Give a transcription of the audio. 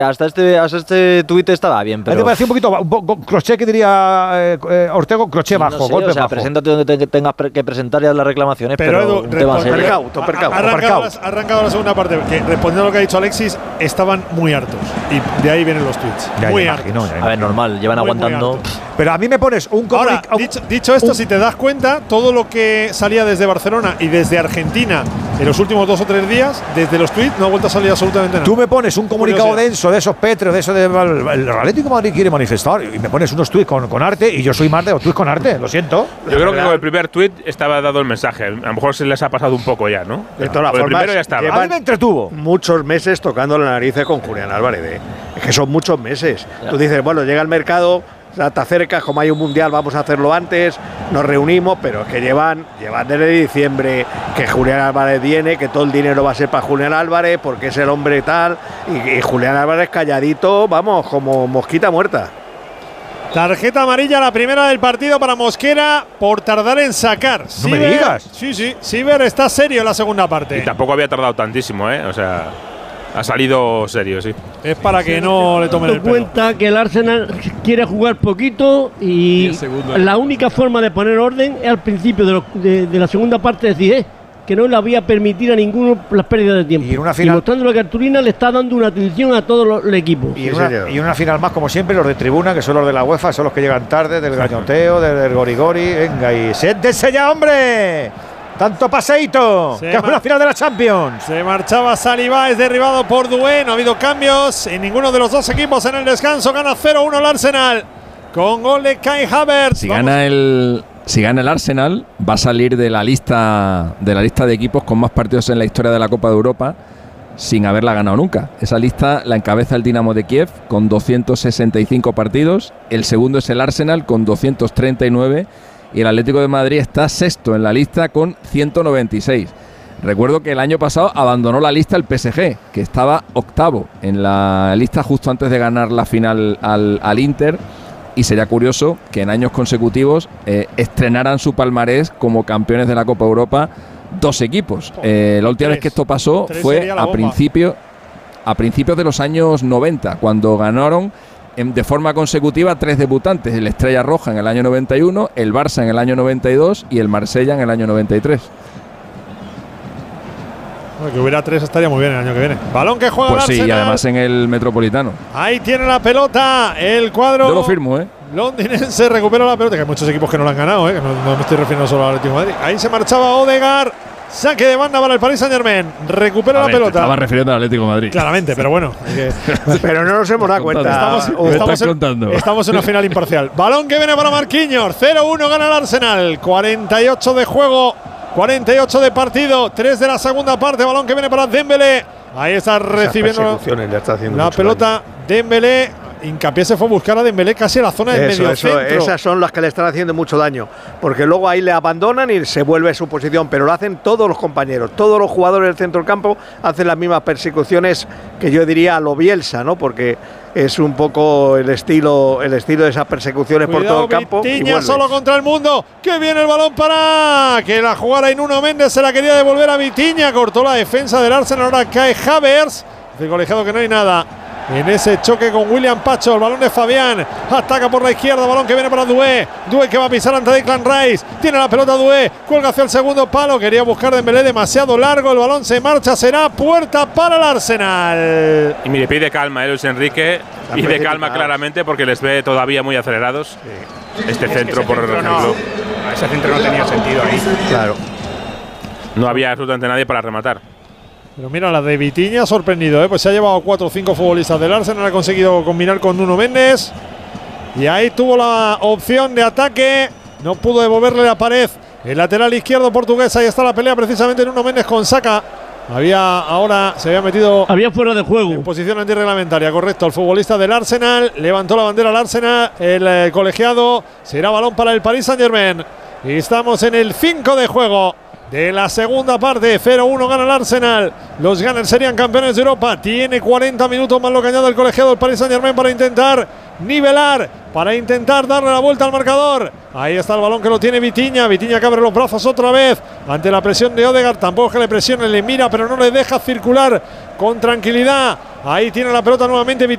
Hasta este tuit estaba bien, pero... Me parecía un poco crochet, que diría Ortego, crochet bajo, no sé, golpe o sea, bajo. Preséntate donde tengas que presentar ya las reclamaciones, pero Edu, un tema serio. Ha arrancado la segunda parte, que respondiendo a lo que ha dicho Alexis, estaban muy hartos. Y de ahí vienen los tweets. Muy hartos. A ver, normal, llevan aguantando. Pero a mí me pones un Ahora, dicho esto, si te das cuenta, todo lo que salía desde Barcelona y desde Argentina en los últimos 2 o 3 días, desde los tweets, no ha vuelto a salir absolutamente nada. Tú me pones un comunicado denso de esos Petros, de eso de el Atlético de Madrid quiere manifestar, y me pones unos tweets con arte, y yo soy más de los tweets con arte, lo siento. Yo creo que con el primer tweet estaba dado el mensaje. A lo mejor se les ha pasado un poco ya, ¿no? De todas formas, formas, el primero ya estaba. A mí me entretuvo. Muchos meses tocando la nariz con Julián Álvarez. Es que son muchos meses. Tú dices, bueno, llega el mercado, te acercas, como hay un mundial, vamos a hacerlo antes, nos reunimos, pero es que llevan desde diciembre que Julián Álvarez viene, que todo el dinero va a ser para Julián Álvarez, porque es el hombre tal, y Julián Álvarez calladito, vamos, como mosquita muerta. Tarjeta amarilla, la primera del partido para Mosquera por tardar en sacar. No me digas. Sí, Siver está serio en la segunda parte. Y tampoco había tardado tantísimo, ¿eh? O sea, ha salido serio, sí. Es para que no le tomen el pelo. Cuenta que el Arsenal quiere jugar poquito y la única forma de poner orden es al principio de la segunda parte, decir, que no le voy a permitir a ninguno las pérdidas de tiempo. Y mostrando la cartulina le está dando una atención a todo el equipo. Y una final más, como siempre, los de tribuna, que son los de la UEFA, son los que llegan tarde, del gañoteo, del gorigori. Venga, y siéntese ya, hombre. Tanto paseíto, que es una final de la Champions. Se marchaba Saliba, es derribado por Doué. No ha habido cambios en ninguno de los dos equipos en el descanso. Gana 0-1 el Arsenal con gol de Kai Havertz. Si gana el Arsenal, va a salir de la lista de equipos con más partidos en la historia de la Copa de Europa sin haberla ganado nunca. Esa lista la encabeza el Dinamo de Kiev con 265 partidos. El segundo es el Arsenal con 239. Y el Atlético de Madrid está sexto en la lista con 196. Recuerdo que el año pasado abandonó la lista el PSG, que estaba octavo en la lista justo antes de ganar la final al Inter. Y sería curioso que en años consecutivos estrenaran su palmarés como campeones de la Copa Europa 2 equipos. La última vez que esto pasó fue a principios de los años 90, cuando ganaron de forma consecutiva 3 debutantes: el Estrella Roja en el año 91, el Barça en el año 92 y el Marsella en el año 93. Bueno, que hubiera 3 estaría muy bien el año que viene. Balón que juega pues el Arsenal. Sí, y además en el Metropolitano. Ahí tiene la pelota el cuadro. Yo lo firmo, londinense recupera la pelota, que hay muchos equipos que no la han ganado, que no me estoy refiriendo solo al Atlético de Madrid. Ahí se marchaba Odegaard. Saque de banda para el Paris Saint-Germain. Recupera la pelota. Estaba refiriendo al Atlético de Madrid. Claramente, pero bueno. Pero no nos hemos dado cuenta. Estamos en una final imparcial. Balón que viene para Marquinhos. 0-1 gana el Arsenal. 48 de juego. 48 de partido. 3 de la segunda parte. Balón que viene para Dembélé. Ahí está recibiendo la pelota. Dembélé. Hincapié se fue a buscar a Dembélé casi a la zona del medio centro. Esas son las que le están haciendo mucho daño, porque luego ahí le abandonan y se vuelve a su posición, pero lo hacen todos los compañeros, todos los jugadores del centro del campo hacen las mismas persecuciones que yo diría a lo Bielsa, ¿no? Porque es un poco el estilo de esas persecuciones. Cuidado, por todo el campo. Vitinha solo contra el mundo. Que viene el balón para que la jugara y Nuno Méndez se la quería devolver a Vitinha. Cortó la defensa del Arsenal. Ahora cae Havertz. El colegiado que no hay nada. En ese choque con William Pacho, el balón de Fabián, ataca por la izquierda, balón que viene para Doué, Doué que va a pisar ante Declan Rice, tiene la pelota Doué, cuelga hacia el segundo palo, quería buscar Dembélé demasiado largo, el balón se marcha, será puerta para el Arsenal. Y mire, pide calma, Luis Enrique, pide calma claramente porque les ve todavía muy acelerados. Este centro, por ejemplo. Ese centro no tenía sentido ahí. Claro. No había absolutamente nadie para rematar. Pero mira, la de Vitinha ha sorprendido, pues se ha llevado 4 o 5 futbolistas del Arsenal, ha conseguido combinar con Nuno Méndez. Y ahí tuvo la opción de ataque, no pudo devolverle la pared. El lateral izquierdo portugués, ahí está la pelea precisamente Nuno Méndez con Saka. Se había metido. Había fuera de juego. En posición antirreglamentaria, correcto. El futbolista del Arsenal levantó la bandera al Arsenal, el colegiado. Será balón para el Paris Saint-Germain. Y estamos en el 5 de juego de la segunda parte. 0-1 gana el Arsenal. Los Gunners serían campeones de Europa. Tiene 40 minutos más lo que añade el colegiado del Paris Saint-Germain para intentar nivelar, para intentar darle la vuelta al marcador. Ahí está el balón que lo tiene Vitinha. Vitinha que abre los brazos otra vez ante la presión de Odegaard. Tampoco es que le presione, le mira, pero no le deja circular con tranquilidad. Ahí tiene la pelota nuevamente Vitinha.